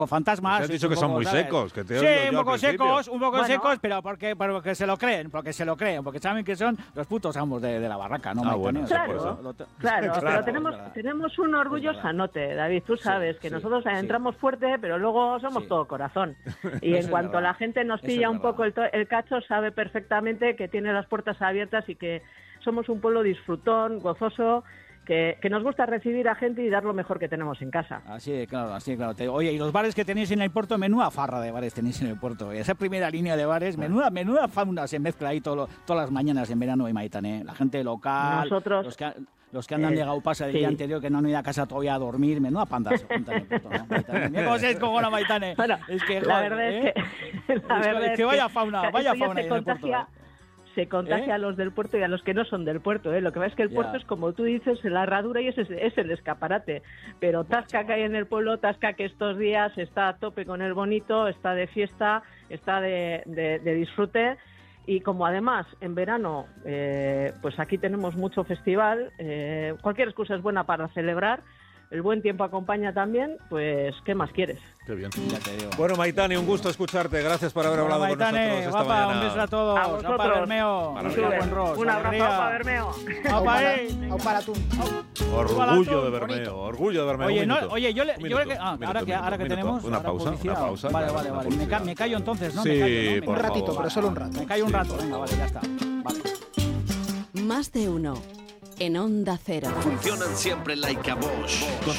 fantasmas. Te has dicho que son muy secos, que te he Sí, oído yo un poco al principio. secos, pero porque se lo creen, porque saben que son los putos amos de la barraca, ¿no? Bueno, claro, pero tenemos un orgullo sanote, David, tú sabes que nosotros entramos fuerte, pero luego somos todo corazón. Y en cuanto la gente nos pilla un poco el cacho, sabe perfectamente que tiene las puertas abiertas y que somos un pueblo disfrutón, gozoso, que nos gusta recibir a gente y dar lo mejor que tenemos en casa. Así, claro. Oye, y los bares que tenéis en el puerto, menuda farra de bares tenéis en el puerto. Esa primera línea de bares, menuda fauna se mezcla ahí todas las mañanas en verano en Maitane. La gente local, nosotros, los que han llegado pasa del día anterior, que no han ido a casa todavía a dormir, menuda pandas en el puerto, ¿no? Maitane. Mira cómo se descogona Maitane. Bueno, es que, la verdad es que vaya fauna ahí en el puerto. Se contagia a los del puerto y a los que no son del puerto, ¿eh? Lo que pasa es que el puerto es, como tú dices, la herradura y es el escaparate. Pero Tasca que hay en el pueblo, Tasca que estos días está a tope con el bonito, está de fiesta, está de disfrute. Y como además en verano, pues aquí tenemos mucho festival, cualquier excusa es buena para celebrar. El buen tiempo acompaña también, pues, ¿qué más quieres? Qué bien. Ya te digo. Bueno, Maitane, un gusto escucharte. Gracias por haber hablado Maitane, con nosotros esta guapa, mañana. un beso a todos. A vosotros. Aupa Bermeo. Un abrazo, Aupa Bermeo. Aupa Atún. Orgullo de Bermeo. Oye, ahora que tenemos... Una pausa. Vale. Me callo entonces, ¿no? Sí, un ratito, pero solo un rato. Me callo un rato. Venga, vale, ya está. Vale. Más de uno. En Onda Cero. Funcionan siempre like a Bosch.